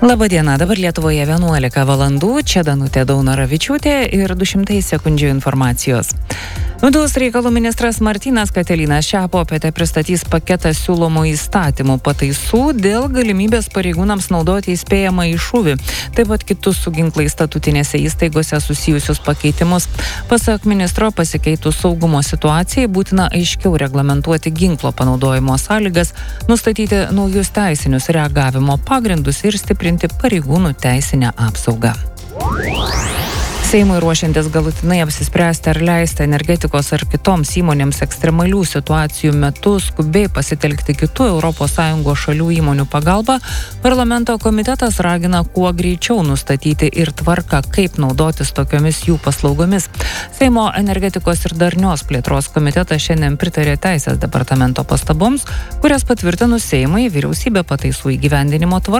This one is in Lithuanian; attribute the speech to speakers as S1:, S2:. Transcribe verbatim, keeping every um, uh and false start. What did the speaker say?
S1: Labadiena, dabar Lietuvoje vienuolika valandų, čia Danutė Daunoravičiūtė ir du šimtai sekundžių informacijos. Vidaus reikalų ministras Martynas Katilinas šią popietę pristatys paketą siūlomų įstatymų pataisų dėl galimybės pareigūnams naudoti įspėjamąjį šūvį, taip pat kitus su ginklais statutinėse įstaigose susijusius pakeitimus. Pasak ministro, pasikeitus saugumo situacijai būtina aiškiau reglamentuoti ginklo panaudojimo sąlygas, nustatyti naujus teisinius reagavimo pagrindus ir stiprinti pareigūnų teisinę apsaugą. Seimui ruošiantis galutinai apsispręsti ar leisti energetikos ar kitoms įmonėms ekstremalių situacijų metu skubiai pasitelkti kitų Europos Sąjungos šalių įmonių pagalbą, parlamento komitetas ragina kuo greičiau nustatyti ir tvarką, kaip naudotis tokiomis jų paslaugomis. Seimo energetikos ir darnios plėtros komitetas šiandien pritarė Teisės departamento pastaboms, kurias patvirtinus Seimui vyriausybė pataisų įgyvendinimo tvarką